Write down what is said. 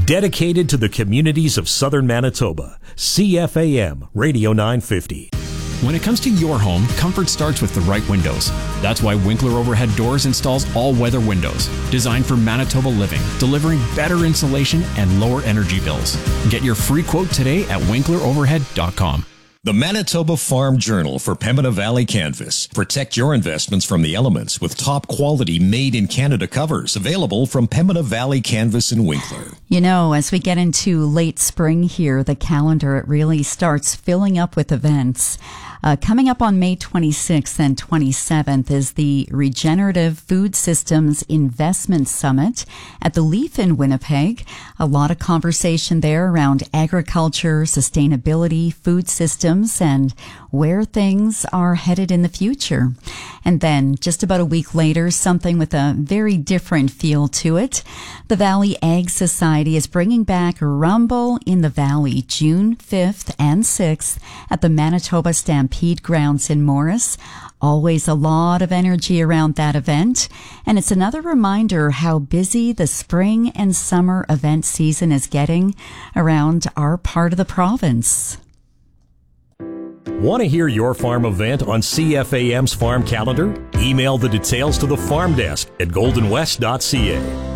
Dedicated to the communities of southern Manitoba, CFAM Radio 950. When it comes to your home, comfort starts with the right windows. That's why Winkler Overhead Doors installs all-weather windows, designed for Manitoba living, delivering better insulation and lower energy bills. Get your free quote today at winkleroverhead.com. The Manitoba Farm Journal for Pembina Valley Canvas. Protect your investments from the elements with top quality made-in-Canada covers available from Pembina Valley Canvas in Winkler. You know, as we get into late spring here, the calendar, it really starts filling up with events. Coming up on May 26th and 27th is the Regenerative Food Systems Investment Summit at the Leaf in Winnipeg. A lot of conversation there around agriculture, sustainability, food systems, and where things are headed in the future. And then just about a week later, something with a very different feel to it. The Valley Ag Society is bringing back Rumble in the Valley June 5th and 6th at the Manitoba Stampede Grounds in Morris. Always a lot of energy around that event. And it's another reminder how busy the spring and summer event season is getting around our part of the province. Want to hear your farm event on CFAM's farm calendar? Email the details to the farm desk at goldenwest.ca.